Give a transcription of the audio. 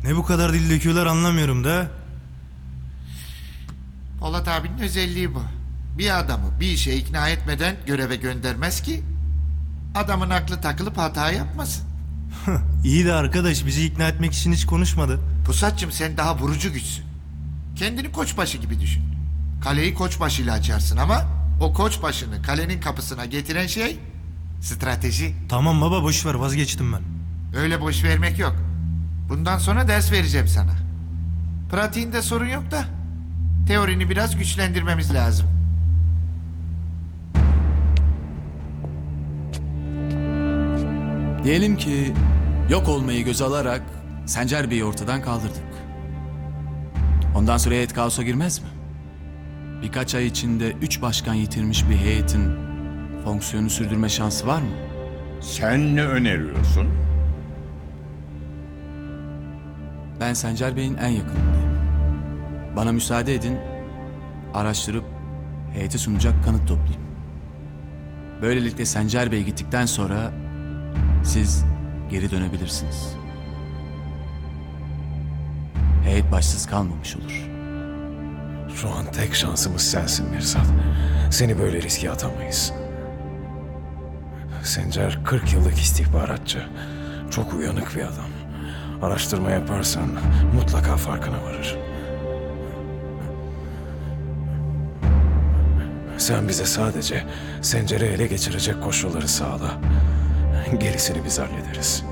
Ne bu kadar dil döküyorlar anlamıyorum da. Polat abinin özelliği bu. Bir adamı bir işe ikna etmeden göreve göndermez ki adamın aklı takılıp hata yapmasın. İyi de arkadaş bizi ikna etmek için hiç konuşmadı. Pusatçım sen daha vurucu güçsün. Kendini koçbaşı gibi düşün. Kaleyi koçbaşıyla açarsın ama o koçbaşını kalenin kapısına getiren şey strateji. Tamam baba boş ver, vazgeçtim ben. Öyle boş vermek yok. Bundan sonra ders vereceğim sana. Pratiğinde sorun yok da teorini biraz güçlendirmemiz lazım. Diyelim ki yok olmayı göze alarak Sencer Bey'i ortadan kaldırdık. Ondan sonra heyet kaosa girmez mi? Birkaç ay içinde 3 başkan yitirmiş bir heyetin fonksiyonu sürdürme şansı var mı? Sen ne öneriyorsun? Ben Sencer Bey'in en yakınındayım. Bana müsaade edin, araştırıp heyete sunacak kanıt toplayayım. Böylelikle Sencer Bey gittikten sonra siz geri dönebilirsiniz. Heyet başsız kalmamış olur. Şu an tek şansımız sensin Mirzat. Seni böyle riske atamayız. Sencer 40 yıllık istihbaratçı. Çok uyanık bir adam. Araştırma yaparsan mutlaka farkına varır. Sen bize sadece Sencer'i ele geçirecek koşulları sağla. Gerisini biz hallederiz.